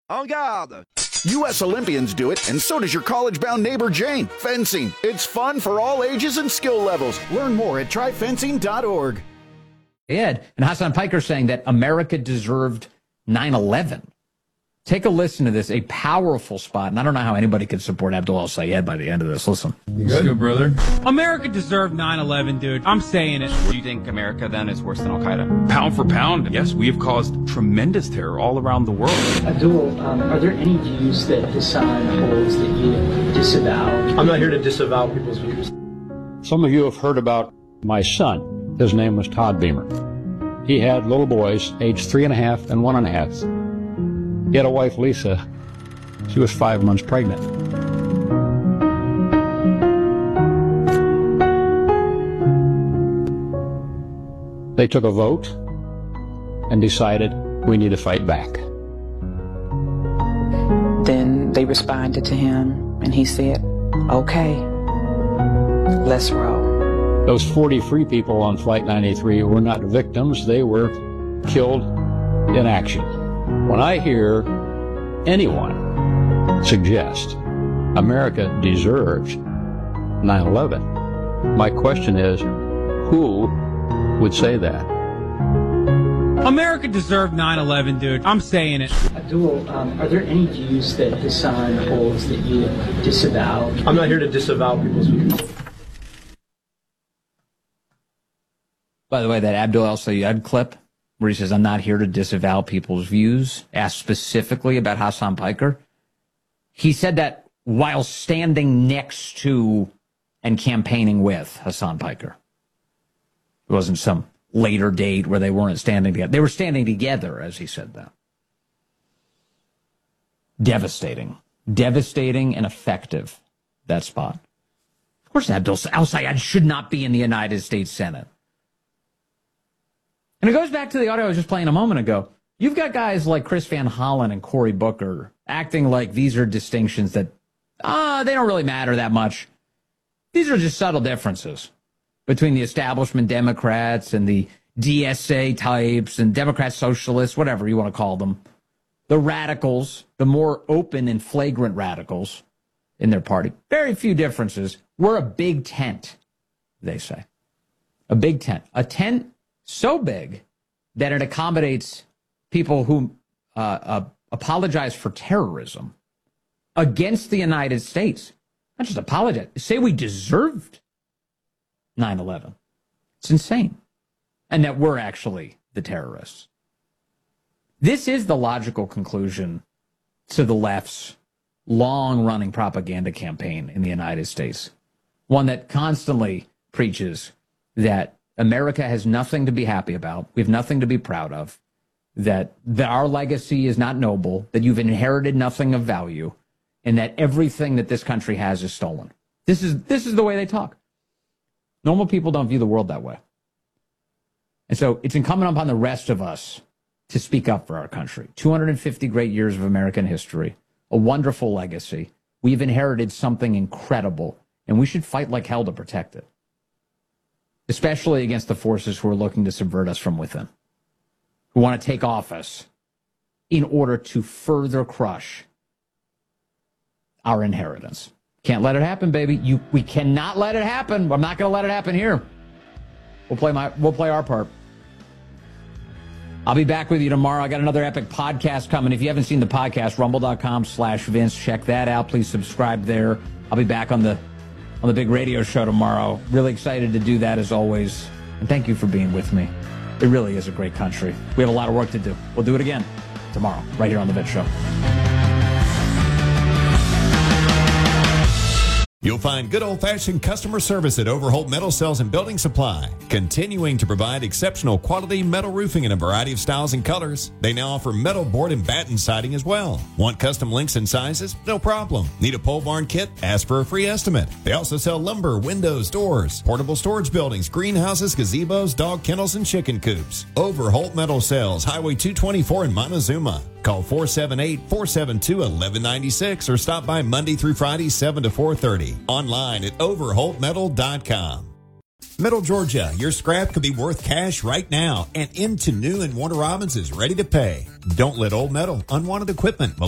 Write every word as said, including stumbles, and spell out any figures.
En garde! U S Olympians do it, and so does your college-bound neighbor Jane. Fencing. It's fun for all ages and skill levels. Learn more at try fencing dot org. Ed and Hassan Piker saying that America deserved nine eleven. Take a listen to this, a powerful spot, and I don't know how anybody could support Abdul El-Sayed by the end of this. Listen. Good, good brother. America deserved nine eleven, dude. I'm saying it. Do you think America then is worse than Al-Qaeda? Pound for pound, yes, we have caused tremendous terror all around the world. Abdul, um, are there any views that Hassan holds that you disavow? I'm not here to disavow people's views. Some of you have heard about my son. His name was Todd Beamer. He had little boys, aged three and a half and one and a half. He had a wife, Lisa. She was five months pregnant. They took a vote and decided we need to fight back. Then they responded to him, and he said, okay, let's roll. Those forty-three people on Flight ninety-three were not victims. They were killed in action. When I hear anyone suggest America deserves nine eleven, my question is, who would say that? America deserved nine eleven, dude. I'm saying it. Abdul, um, are there any views that Hassan holds that you disavow? I'm not here to disavow people's views. By the way, that Abdul El-Sayed clip where he says, I'm not here to disavow people's views, asked specifically about Hassan Piker. He said that while standing next to and campaigning with Hassan Piker. It wasn't some later date where they weren't standing together. They were standing together as he said that. Devastating. Devastating and effective, that spot. Of course, Abdul El-Sayed should not be in the United States Senate. And it goes back to the audio I was just playing a moment ago. You've got guys like Chris Van Hollen and Cory Booker acting like these are distinctions that, ah, they don't really matter that much. These are just subtle differences between the establishment Democrats and the D S A types and Democrat socialists, whatever you want to call them. The radicals, the more open and flagrant radicals in their party. Very few differences. We're a big tent, they say. A big tent. A tent so big that it accommodates people who uh, uh, apologize for terrorism against the United States. Not just apologize. Say we deserved nine eleven. It's insane. And that we're actually the terrorists. This is the logical conclusion to the left's long-running propaganda campaign in the United States. One that constantly preaches that America has nothing to be happy about. We have nothing to be proud of. That, that our legacy is not noble. That you've inherited nothing of value. And that everything that this country has is stolen. This is, this is the way they talk. Normal people don't view the world that way. And so it's incumbent upon the rest of us to speak up for our country. two hundred fifty great years of American history. A wonderful legacy. We've inherited something incredible. And we should fight like hell to protect it. Especially against the forces who are looking to subvert us from within, who want to take office in order to further crush our inheritance. Can't let it happen, baby. You, we cannot let it happen. I'm not going to let it happen here. We'll play my, we'll play our part. I'll be back with you tomorrow. I got another epic podcast coming. If you haven't seen the podcast, rumble.com slash Vince. Check that out. Please subscribe there. I'll be back on the on the big radio show tomorrow. Really excited to do that as always. And thank you for being with me. It really is a great country. We have a lot of work to do. We'll do it again tomorrow, right here on The Vince Show. You'll find good old-fashioned customer service at Overholt Metal Sales and Building Supply, continuing to provide exceptional quality metal roofing in a variety of styles and colors. They now offer metal board and batten siding as well. Want custom links and sizes? No problem. Need a pole barn kit? Ask for a free estimate. They also sell lumber, windows, doors, portable storage buildings, greenhouses, gazebos, dog kennels, and chicken coops. Overholt Metal Sales, Highway two twenty-four in Montezuma. Call four seven eight, four seven two, one one nine six or stop by Monday through Friday, seven to four thirty. Online at overholt metal dot com. Metal Georgia, your scrap could be worth cash right now, and Into New and Warner Robins is ready to pay. Don't let old metal, unwanted equipment,